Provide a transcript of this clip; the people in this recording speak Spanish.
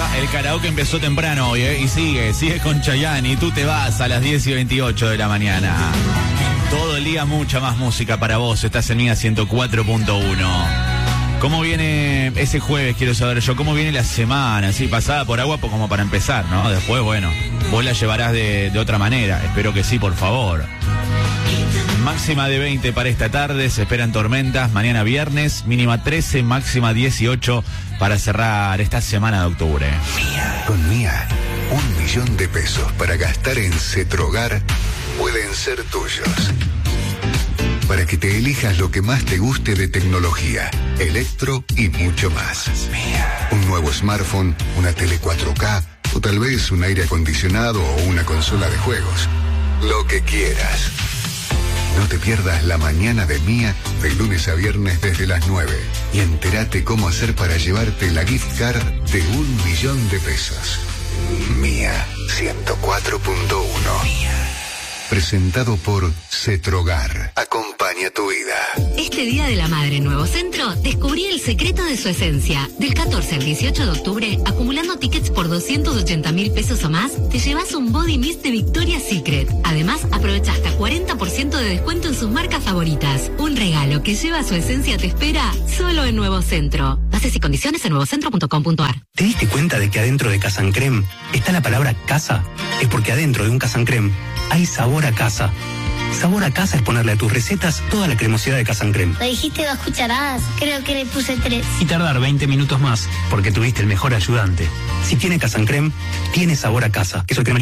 arriba. El karaoke empezó temprano hoy, y sigue con Chayanne. Y tú te vas a las 10:28 de la mañana. Todo el día mucha más música para vos. Estás en Mía 104.1. ¿Cómo viene ese jueves? Quiero saber yo. ¿Cómo viene la semana? ¿Sí? Pasada por agua como para empezar, ¿no? Después, bueno, vos la llevarás de otra manera. Espero que sí, por favor. Máxima de 20 para esta tarde, se esperan tormentas, mañana viernes, mínima 13, máxima 18 para cerrar esta semana de octubre. Con Mía, 1 millón de pesos para gastar en Cetrogar pueden ser tuyos. Para que te elijas lo que más te guste de tecnología, electro y mucho más. Un nuevo smartphone, una tele 4K o tal vez un aire acondicionado o una consola de juegos. Lo que quieras. No te pierdas la mañana de Mía de lunes a viernes desde las 9 y entérate cómo hacer para llevarte la gift card de 1 millón de pesos. Mía 104.1. Presentado por Cetrogar. Acompaña tu vida. Este Día de la Madre en Nuevo Centro, descubrí el secreto de su esencia. Del 14 al 18 de octubre, acumulando tickets por 280.000 pesos o más, te llevas un body mist de Victoria's Secret. Además, aprovecha hasta 40% de descuento en sus marcas favoritas. Un regalo que lleva su esencia te espera solo en Nuevo Centro. Bases y condiciones en nuevocentro.com.ar. ¿Te diste cuenta de que adentro de Casa Creme está la palabra casa? Es porque adentro de un Casa Creme hay sabor a casa. Sabor a casa es ponerle a tus recetas toda la cremosidad de Casa Creme. Me dijiste 2 cucharadas, creo que le puse 3. Y tardar 20 minutos más, porque tuviste el mejor ayudante. Si tiene Casa Creme, tiene sabor a casa. Queso crema